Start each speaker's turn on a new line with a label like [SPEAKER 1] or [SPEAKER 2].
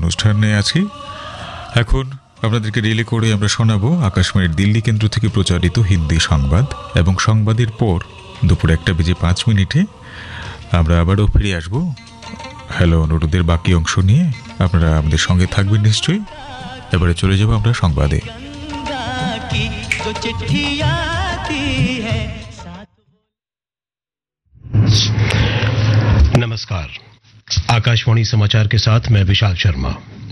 [SPEAKER 1] অনুষ্ঠানে আছি। এখন আপনাদেরকে রিলে করে আমরা শোনাবো আকাশবাণীর দিল্লি কেন্দ্র থেকে প্রচারিত হিন্দি সংবাদ, এবং সংবাদের পর দুপুর 1:05 আমরা আবারও ফিরে আসব হ্যালো অনুরোধের বাকি অংশ নিয়ে। আপনারা আমাদের সঙ্গে থাকবেন নিশ্চয়ই। এবারে চলে যাব আমরা সংবাদে।
[SPEAKER 2] नमस्कार, आकाशवाणी समाचार के साथ मैं विशाल शर्मा।